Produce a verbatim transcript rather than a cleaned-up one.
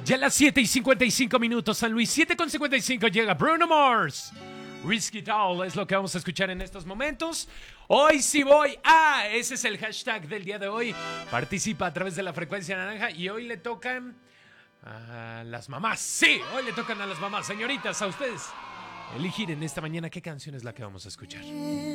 Ya a las siete y cincuenta y cinco minutos, San Luis, siete con cincuenta y cinco llega Bruno Mars. Risky Towel es lo que vamos a escuchar en estos momentos. Hoy sí voy a, ese es el hashtag del día de hoy. Participa a través de la frecuencia naranja y hoy le tocan a las mamás. Sí, hoy le tocan a las mamás. Señoritas, a ustedes elegir en esta mañana qué canción es la que vamos a escuchar.